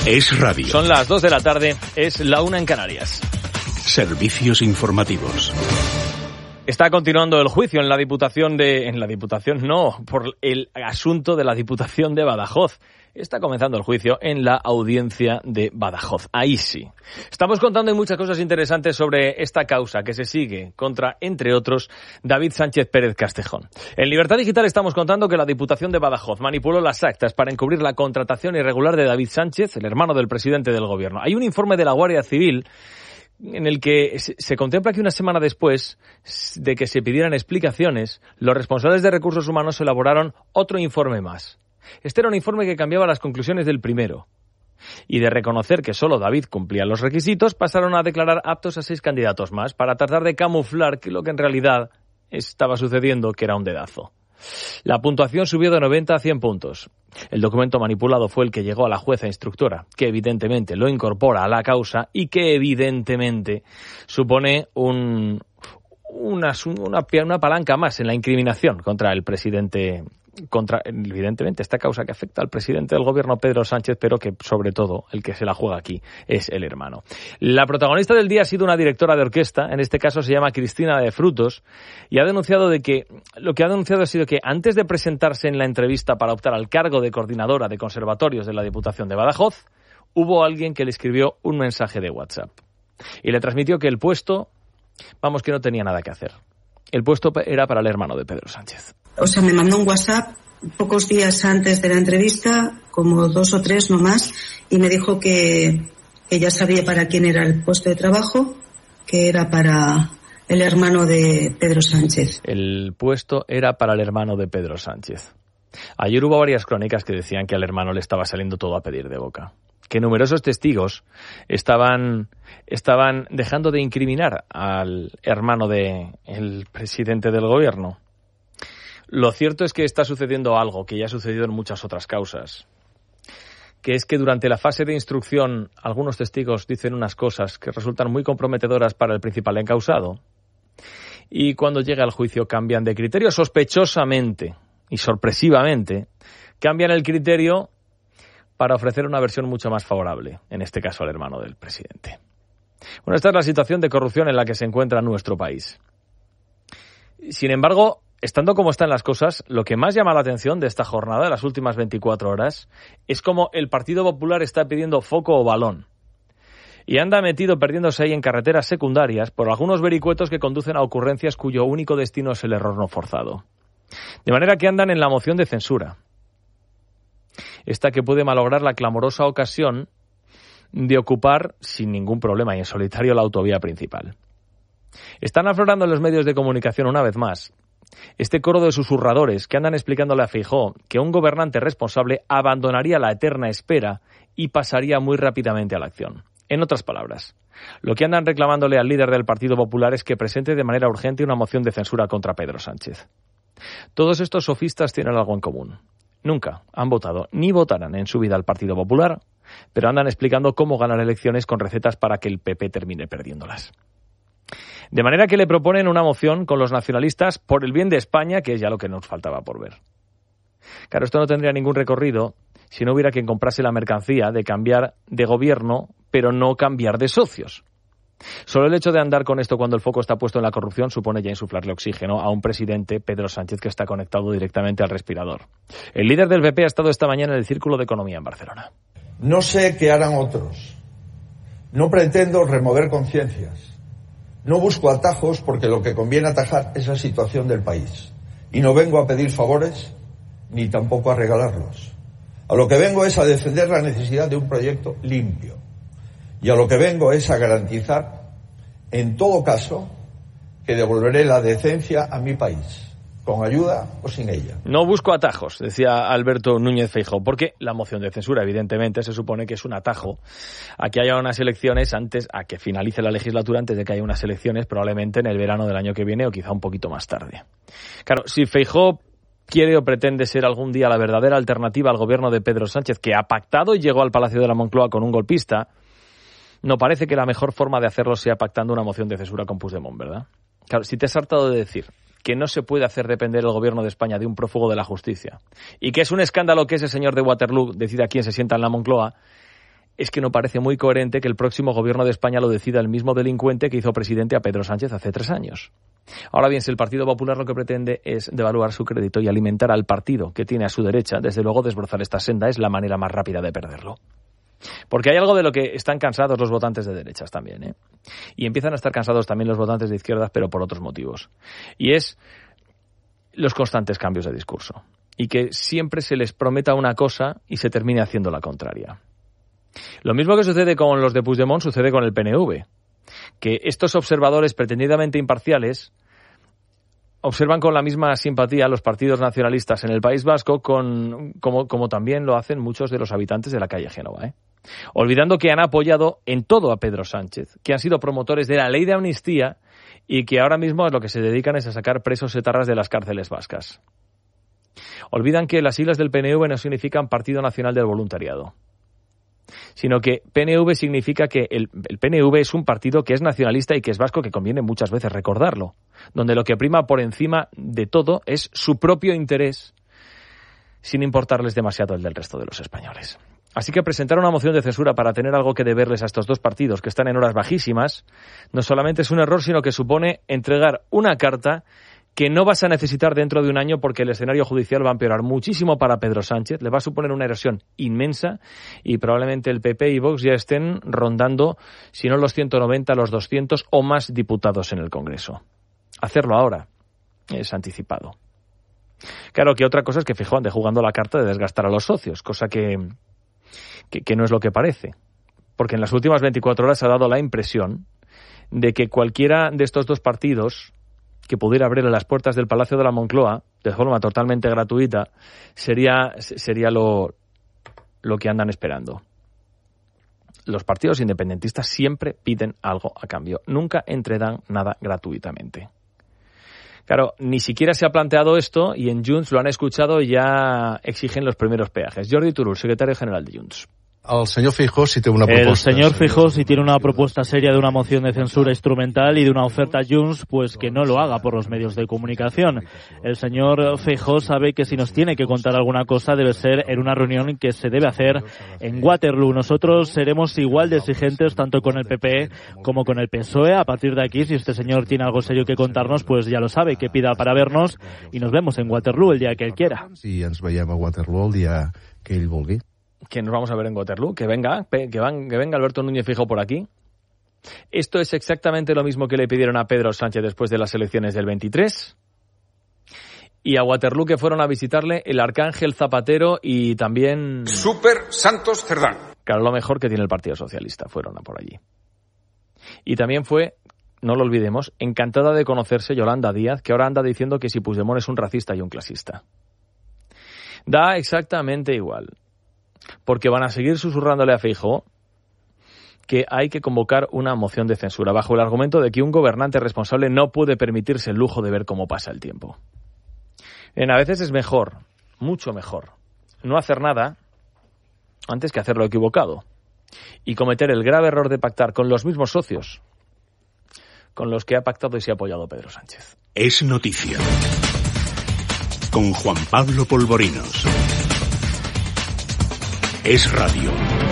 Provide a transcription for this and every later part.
Es radio. Son las 2 de la tarde, es la 1 en Canarias. Servicios informativos. Está continuando el juicio por el asunto de la Diputación de Badajoz. Está comenzando el juicio en la audiencia de Badajoz. Ahí sí. Estamos contando muchas cosas interesantes sobre esta causa que se sigue contra, entre otros, David Sánchez Pérez Castejón. En Libertad Digital estamos contando que la Diputación de Badajoz manipuló las actas para encubrir la contratación irregular de David Sánchez, el hermano del presidente del Gobierno. Hay un informe de la Guardia Civil en el que se contempla que una semana después de que se pidieran explicaciones, los responsables de recursos humanos elaboraron otro informe más. Este era un informe que cambiaba las conclusiones del primero. Y de reconocer que solo David cumplía los requisitos, pasaron a declarar aptos a 6 candidatos más para tratar de camuflar que lo que en realidad estaba sucediendo, que era un dedazo. La puntuación subió de 90 a 100 puntos. El documento manipulado fue el que llegó a la jueza instructora, que evidentemente lo incorpora a la causa y que evidentemente supone una palanca más en la incriminación contra el presidente, evidentemente, esta causa que afecta al presidente del Gobierno, Pedro Sánchez, pero que sobre todo el que se la juega aquí es el hermano. La protagonista del día ha sido una directora de orquesta, en este caso se llama Cristina de Frutos, y ha denunciado ha sido que antes de presentarse en la entrevista para optar al cargo de coordinadora de conservatorios de la Diputación de Badajoz, hubo alguien que le escribió un mensaje de WhatsApp y le transmitió que el puesto, que no tenía nada que hacer. El puesto era para el hermano de Pedro Sánchez. Me mandó un WhatsApp pocos días antes de la entrevista, como 2 o 3 no más, y me dijo que ya sabía para quién era el puesto de trabajo, que era para el hermano de Pedro Sánchez. El puesto era para el hermano de Pedro Sánchez. Ayer hubo varias crónicas que decían que al hermano le estaba saliendo todo a pedir de boca, que numerosos testigos estaban dejando de incriminar al hermano del presidente del Gobierno. Lo cierto es que está sucediendo algo que ya ha sucedido en muchas otras causas, que es que durante la fase de instrucción algunos testigos dicen unas cosas que resultan muy comprometedoras para el principal encausado y cuando llega al juicio cambian de criterio sospechosamente y sorpresivamente, cambian el criterio para ofrecer una versión mucho más favorable, en este caso al hermano del presidente. Bueno, esta es la situación de corrupción en la que se encuentra nuestro país. Sin embargo, estando como están las cosas, lo que más llama la atención de esta jornada, de las últimas 24 horas, es cómo el Partido Popular está pidiendo foco o balón. Y anda metido perdiéndose ahí en carreteras secundarias por algunos vericuetos que conducen a ocurrencias cuyo único destino es el error no forzado. De manera que andan en la moción de censura. Esta que puede malograr la clamorosa ocasión de ocupar sin ningún problema y en solitario la autovía principal. Están aflorando en los medios de comunicación una vez más este coro de susurradores que andan explicándole a Feijóo que un gobernante responsable abandonaría la eterna espera y pasaría muy rápidamente a la acción. En otras palabras, lo que andan reclamándole al líder del Partido Popular es que presente de manera urgente una moción de censura contra Pedro Sánchez. Todos estos sofistas tienen algo en común. Nunca han votado ni votarán en su vida al Partido Popular, pero andan explicando cómo ganar elecciones con recetas para que el PP termine perdiéndolas. De manera que le proponen una moción con los nacionalistas por el bien de España, que es ya lo que nos faltaba por ver. Claro, esto no tendría ningún recorrido si no hubiera quien comprase la mercancía de cambiar de gobierno, pero no cambiar de socios. Solo el hecho de andar con esto cuando el foco está puesto en la corrupción supone ya insuflarle oxígeno a un presidente, Pedro Sánchez, que está conectado directamente al respirador. El líder del PP ha estado esta mañana en el Círculo de Economía en Barcelona. No sé qué harán otros. No pretendo remover conciencias. No busco atajos porque lo que conviene atajar es la situación del país. Y no vengo a pedir favores ni tampoco a regalarlos. A lo que vengo es a defender la necesidad de un proyecto limpio. Y a lo que vengo es a garantizar, en todo caso, que devolveré la decencia a mi país, con ayuda o sin ella. No busco atajos, decía Alberto Núñez Feijóo, porque la moción de censura, evidentemente, se supone que es un atajo a que haya unas elecciones a que finalice la legislatura, antes de que haya unas elecciones, probablemente en el verano del año que viene o quizá un poquito más tarde. Claro, si Feijóo quiere o pretende ser algún día la verdadera alternativa al gobierno de Pedro Sánchez, que ha pactado y llegó al Palacio de la Moncloa con un golpista, no parece que la mejor forma de hacerlo sea pactando una moción de censura con Puigdemont, ¿verdad? Claro, si te has hartado de decir que no se puede hacer depender el gobierno de España de un prófugo de la justicia y que es un escándalo que ese señor de Waterloo decida quién se sienta en la Moncloa, es que no parece muy coherente que el próximo gobierno de España lo decida el mismo delincuente que hizo presidente a Pedro Sánchez hace 3 años. Ahora bien, si el Partido Popular lo que pretende es devaluar su crédito y alimentar al partido que tiene a su derecha, desde luego desbrozar esta senda es la manera más rápida de perderlo. Porque hay algo de lo que están cansados los votantes de derechas también, ¿eh? Y empiezan a estar cansados también los votantes de izquierdas, pero por otros motivos. Y es los constantes cambios de discurso. Y que siempre se les prometa una cosa y se termine haciendo la contraria. Lo mismo que sucede con los de Puigdemont sucede con el PNV. Que estos observadores pretendidamente imparciales observan con la misma simpatía a los partidos nacionalistas en el País Vasco como también lo hacen muchos de los habitantes de la calle Génova, ¿eh? Olvidando que han apoyado en todo a Pedro Sánchez, que han sido promotores de la ley de amnistía y que ahora mismo a lo que se dedican es a sacar presos etarras de las cárceles vascas. Olvidan que las siglas del PNV no significan Partido Nacional del Voluntariado, sino que PNV significa que el PNV es un partido que es nacionalista y que es vasco, que conviene muchas veces recordarlo, donde lo que prima por encima de todo es su propio interés, sin importarles demasiado el del resto de los españoles. Así que presentar una moción de censura para tener algo que deberles a estos dos partidos que están en horas bajísimas no solamente es un error, sino que supone entregar una carta que no vas a necesitar dentro de un año, porque el escenario judicial va a empeorar muchísimo para Pedro Sánchez, le va a suponer una erosión inmensa y probablemente el PP y Vox ya estén rondando, si no los 190, los 200 o más diputados en el Congreso. Hacerlo ahora es anticipado. Claro que otra cosa es que Feijóo ande jugando la carta de desgastar a los socios, cosa que no es lo que parece, porque en las últimas 24 horas ha dado la impresión de que cualquiera de estos dos partidos que pudiera abrirle las puertas del Palacio de la Moncloa de forma totalmente gratuita sería lo que andan esperando. Los partidos independentistas siempre piden algo a cambio, nunca entregan nada gratuitamente. Claro, ni siquiera se ha planteado esto y en Junts lo han escuchado y ya exigen los primeros peajes. Jordi Turull, secretario general de Junts. El señor Feijóo sí tiene una propuesta. El señor Feijóo sí tiene una propuesta seria de una moción de censura instrumental y de una oferta a Junts, pues que no lo haga por los medios de comunicación. El señor Feijóo sabe que si nos tiene que contar alguna cosa debe ser en una reunión que se debe hacer en Waterloo. Nosotros seremos igual de exigentes tanto con el PP como con el PSOE. A partir de aquí, si este señor tiene algo serio que contarnos, pues ya lo sabe, que pida para vernos y nos vemos en Waterloo el día que él quiera. Si ens veiem a Waterloo el día que ell vulgui. Que nos vamos a ver en Waterloo, que venga Alberto Núñez Feijóo por aquí. Esto es exactamente lo mismo que le pidieron a Pedro Sánchez después de las elecciones del 23. Y a Waterloo que fueron a visitarle el Arcángel Zapatero y también Super Santos Cerdán. Claro, lo mejor que tiene el Partido Socialista, fueron a por allí. Y también fue, no lo olvidemos, encantada de conocerse Yolanda Díaz, que ahora anda diciendo que si Puigdemont es un racista y un clasista. Da exactamente igual, porque van a seguir susurrándole a Feijóo que hay que convocar una moción de censura bajo el argumento de que un gobernante responsable no puede permitirse el lujo de ver cómo pasa el tiempo. A veces es mejor, mucho mejor, no hacer nada antes que hacerlo equivocado y cometer el grave error de pactar con los mismos socios con los que ha pactado y se ha apoyado Pedro Sánchez. Es noticia. Con Juan Pablo Polvorinos. Es radio.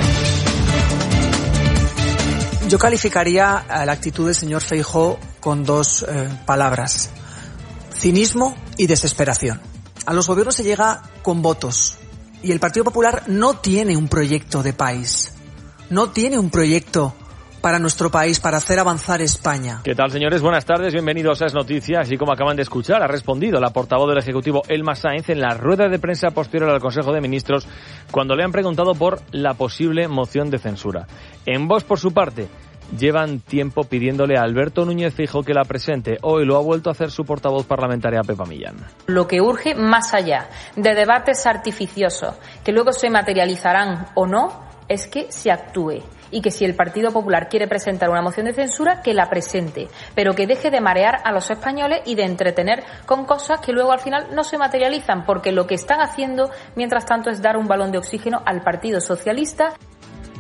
Yo calificaría la actitud del señor Feijóo con dos palabras: cinismo y desesperación. A los gobiernos se llega con votos y el Partido Popular no tiene un proyecto de país, no tiene un proyecto para nuestro país, para hacer avanzar España. ¿Qué tal, señores? Buenas tardes, bienvenidos a Es Noticia. Así como acaban de escuchar, ha respondido la portavoz del Ejecutivo, Elma Sáenz, en la rueda de prensa posterior al Consejo de Ministros, cuando le han preguntado por la posible moción de censura. En Vox, por su parte, llevan tiempo pidiéndole a Alberto Núñez Feijóo que la presente. Hoy lo ha vuelto a hacer su portavoz parlamentaria, Pepa Millán. Lo que urge, más allá de debates artificiosos que luego se materializarán o no, es que se actúe. Y que si el Partido Popular quiere presentar una moción de censura, que la presente, pero que deje de marear a los españoles y de entretener con cosas que luego al final no se materializan, porque lo que están haciendo mientras tanto es dar un balón de oxígeno al Partido Socialista.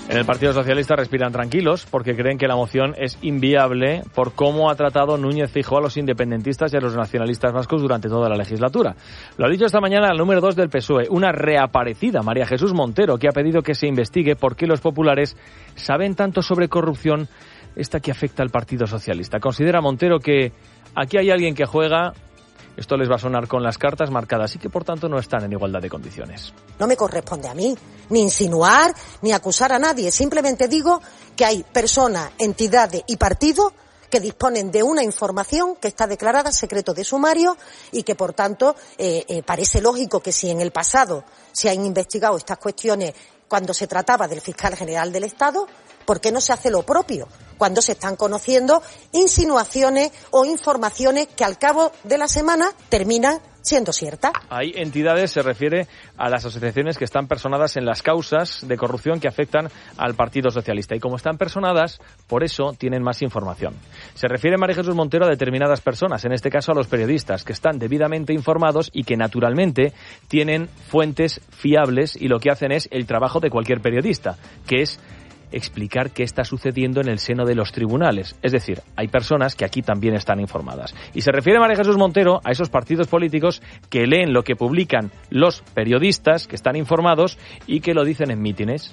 En el Partido Socialista respiran tranquilos porque creen que la moción es inviable por cómo ha tratado Núñez Feijóo a los independentistas y a los nacionalistas vascos durante toda la legislatura. Lo ha dicho esta mañana el número 2 del PSOE, una reaparecida María Jesús Montero, que ha pedido que se investigue por qué los populares saben tanto sobre corrupción, esta que afecta al Partido Socialista. Considera Montero que aquí hay alguien que juega. Esto les va a sonar con las cartas marcadas y que, por tanto, no están en igualdad de condiciones. No me corresponde a mí ni insinuar ni acusar a nadie. Simplemente digo que hay personas, entidades y partidos que disponen de una información que está declarada secreto de sumario y que, por tanto, parece lógico que si en el pasado se han investigado estas cuestiones cuando se trataba del fiscal general del Estado, ¿por qué no se hace lo propio cuando se están conociendo insinuaciones o informaciones que al cabo de la semana terminan siendo ciertas? Hay entidades, se refiere a las asociaciones que están personadas en las causas de corrupción que afectan al Partido Socialista. Y como están personadas, por eso tienen más información. Se refiere María Jesús Montero a determinadas personas, en este caso a los periodistas, que están debidamente informados y que naturalmente tienen fuentes fiables y lo que hacen es el trabajo de cualquier periodista, que es explicar qué está sucediendo en el seno de los tribunales. Es decir, hay personas que aquí también están informadas. Y se refiere María Jesús Montero a esos partidos políticos que leen lo que publican los periodistas, que están informados y que lo dicen en mítines.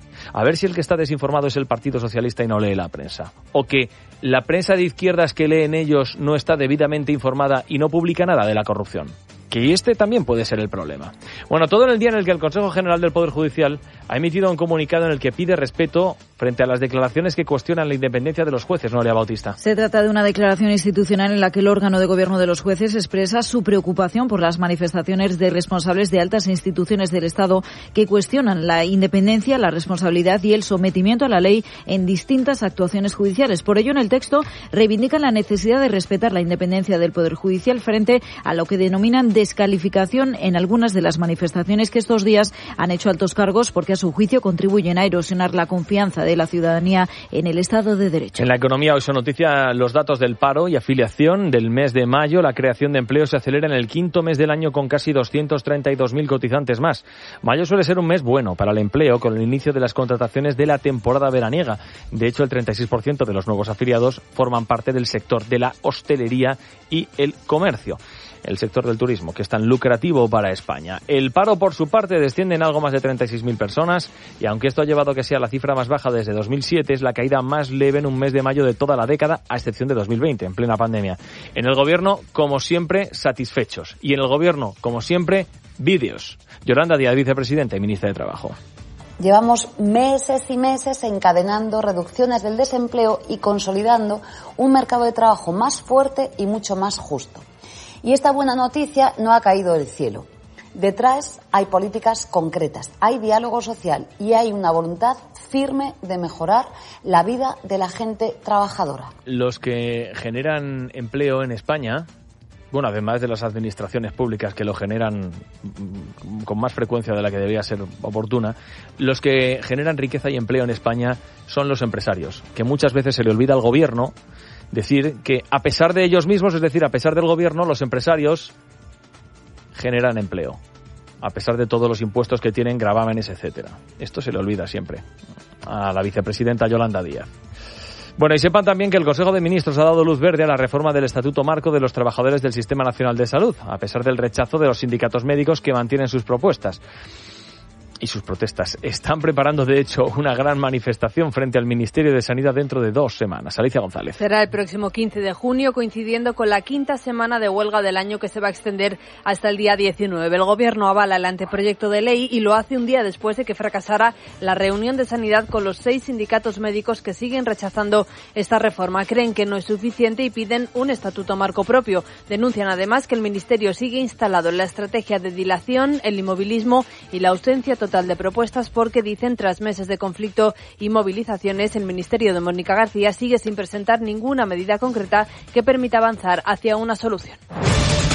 A ver si el que está desinformado es el Partido Socialista y no lee la prensa. O que la prensa de izquierdas que leen ellos no está debidamente informada y no publica nada de la corrupción. Que este también puede ser el problema. Bueno, todo en el día en el que el Consejo General del Poder Judicial ha emitido un comunicado en el que pide respeto frente a las declaraciones que cuestionan la independencia de los jueces, Noelia Bautista. Se trata de una declaración institucional en la que el órgano de gobierno de los jueces expresa su preocupación por las manifestaciones de responsables de altas instituciones del Estado que cuestionan la independencia, la responsabilidad y el sometimiento a la ley en distintas actuaciones judiciales. Por ello, en el texto reivindican la necesidad de respetar la independencia del Poder Judicial frente a lo que denominan descalificación en algunas de las manifestaciones que estos días han hecho altos cargos porque a su juicio contribuyen a erosionar la confianza de la ciudadanía en el Estado de Derecho. En la economía hoy son noticia los datos del paro y afiliación del mes de mayo. La creación de empleo se acelera en el quinto mes del año con casi 232.000 cotizantes más. Mayo suele ser un mes bueno para el empleo con el inicio de las contrataciones de la temporada veraniega. De hecho, el 36% de los nuevos afiliados forman parte del sector de la hostelería y el comercio. El sector del turismo, que es tan lucrativo para España. El paro, por su parte, desciende en algo más de 36.000 personas y aunque esto ha llevado a que sea la cifra más baja desde 2007, es la caída más leve en un mes de mayo de toda la década, a excepción de 2020, en plena pandemia. En el Gobierno, como siempre, satisfechos. Y en el Gobierno, como siempre, vídeos. Yolanda Díaz, vicepresidenta y ministra de Trabajo. Llevamos meses y meses encadenando reducciones del desempleo y consolidando un mercado de trabajo más fuerte y mucho más justo. Y esta buena noticia no ha caído del cielo. Detrás hay políticas concretas, hay diálogo social y hay una voluntad firme de mejorar la vida de la gente trabajadora. Los que generan empleo en España, bueno, además de las administraciones públicas que lo generan con más frecuencia de la que debería ser oportuna, los que generan riqueza y empleo en España son los empresarios, que muchas veces se le olvida al gobierno decir que a pesar de ellos mismos, es decir, a pesar del gobierno, los empresarios generan empleo, a pesar de todos los impuestos que tienen, gravámenes, etcétera. Esto se le olvida siempre a la vicepresidenta Yolanda Díaz. Bueno, y sepan también que el Consejo de Ministros ha dado luz verde a la reforma del Estatuto Marco de los Trabajadores del Sistema Nacional de Salud, a pesar del rechazo de los sindicatos médicos que mantienen sus propuestas y sus protestas. Están preparando, de hecho, una gran manifestación frente al Ministerio de Sanidad dentro de 2 semanas. Alicia González. Será el próximo 15 de junio, coincidiendo con la 5ª semana de huelga del año que se va a extender hasta el día 19. El Gobierno avala el anteproyecto de ley y lo hace un día después de que fracasara la reunión de sanidad con los 6 sindicatos médicos que siguen rechazando esta reforma. Creen que no es suficiente y piden un estatuto marco propio. Denuncian además que el Ministerio sigue instalado en la estrategia de dilación, el inmovilismo y la ausencia total de propuestas porque, dicen, tras meses de conflicto y movilizaciones, el Ministerio de Mónica García sigue sin presentar ninguna medida concreta que permita avanzar hacia una solución.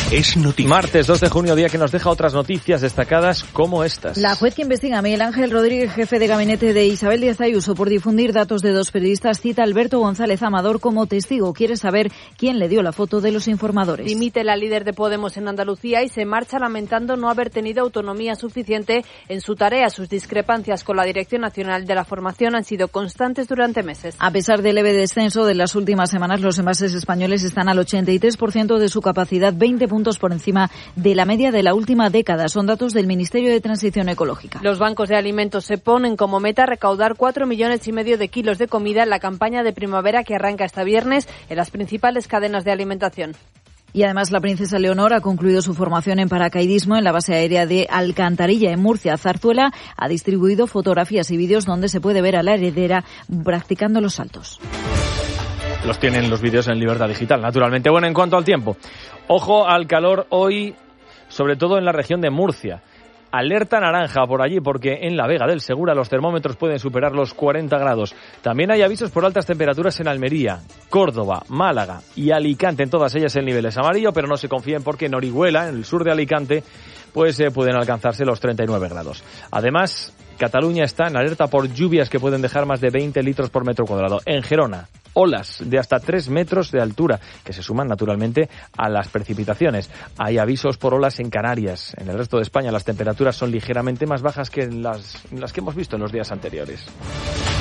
es noticia. Martes 2 de junio, día que nos deja otras noticias destacadas como estas. La juez que investiga a Miguel Ángel Rodríguez, jefe de gabinete de Isabel Díaz Ayuso, por difundir datos de 2 periodistas, cita a Alberto González Amador como testigo. Quiere saber quién le dio la foto de los informadores. Dimite la líder de Podemos en Andalucía y se marcha lamentando no haber tenido autonomía suficiente en su tarea. Sus discrepancias con la Dirección Nacional de la Formación han sido constantes durante meses. A pesar del leve descenso de las últimas semanas, los envases españoles están al 83% de su capacidad, 20 puntos por encima de la media de la última década. Son datos del Ministerio de Transición Ecológica. Los bancos de alimentos se ponen como meta recaudar 4,5 millones de kilos de comida en la campaña de primavera que arranca este viernes en las principales cadenas de alimentación. Y además la princesa Leonor ha concluido su formación en paracaidismo en la base aérea de Alcantarilla, en Murcia. Zarzuela ha distribuido fotografías y vídeos donde se puede ver a la heredera practicando los saltos. Los tienen los vídeos en Libertad Digital, naturalmente. Bueno, en cuanto al tiempo, ojo al calor hoy, sobre todo en la región de Murcia. Alerta naranja por allí porque en la Vega del Segura los termómetros pueden superar los 40 grados. También hay avisos por altas temperaturas en Almería, Córdoba, Málaga y Alicante. En todas ellas el nivel es amarillo, pero no se confíen porque en Orihuela, en el sur de Alicante, pues pueden alcanzarse los 39 grados. Además, Cataluña está en alerta por lluvias que pueden dejar más de 20 litros por metro cuadrado. En Gerona, olas de hasta 3 metros de altura, que se suman naturalmente a las precipitaciones. Hay avisos por olas en Canarias. En el resto de España las temperaturas son ligeramente más bajas que las que hemos visto en los días anteriores.